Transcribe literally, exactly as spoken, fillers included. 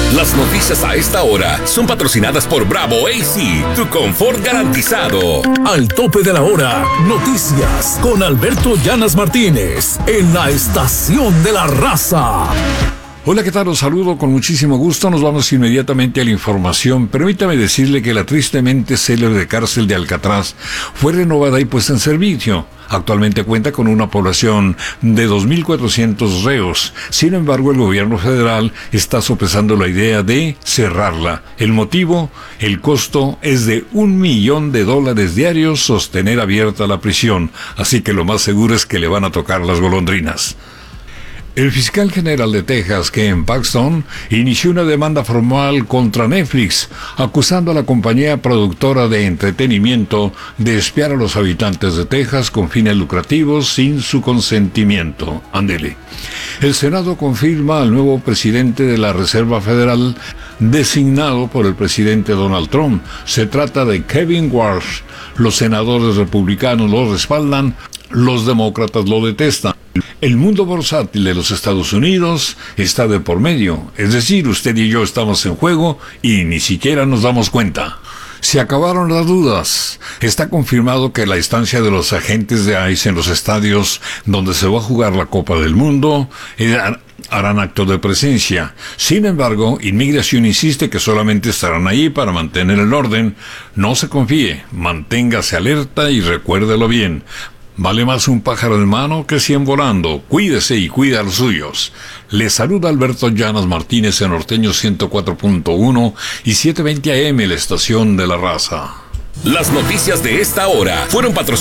Las noticias a esta hora son patrocinadas por Bravo A C, tu confort garantizado. Al tope de la hora, noticias con Alberto Llanas Martínez en la Estación de la Raza. Hola, ¿qué tal? Los saludo con muchísimo gusto. Nos vamos inmediatamente a la información. Permítame decirle que la tristemente célebre cárcel de Alcatraz fue renovada y puesta en servicio. Actualmente cuenta con una población de dos mil cuatrocientos reos. Sin embargo, el gobierno federal está sopesando la idea de cerrarla. El motivo, el costo es de un millón de dólares diarios sostener abierta la prisión. Así que lo más seguro es que le van a tocar las golondrinas. El fiscal general de Texas, Ken Paxton, inició una demanda formal contra Netflix, acusando a la compañía productora de entretenimiento de espiar a los habitantes de Texas con fines lucrativos sin su consentimiento. Ándele. El Senado confirma al nuevo presidente de la Reserva Federal, designado por el presidente Donald Trump. Se trata de Kevin Warsh. Los senadores republicanos lo respaldan, los demócratas lo detestan. El mundo bursátil de los Estados Unidos está de por medio, es decir, usted y yo estamos en juego y ni siquiera nos damos cuenta. Se acabaron las dudas. Está confirmado que la estancia de los agentes de ICE en los estadios donde se va a jugar la Copa del Mundo harán acto de presencia. Sin embargo, Inmigración insiste que solamente estarán ahí para mantener el orden. No se confíe, manténgase alerta y recuérdelo bien. Vale más un pájaro en mano que cien volando. Cuídese y cuida a los suyos. Le saluda Alberto Llanas Martínez en Norteño ciento cuatro punto uno y setecientos veinte A M, la Estación de la Raza. Las noticias de esta hora fueron patrocinadas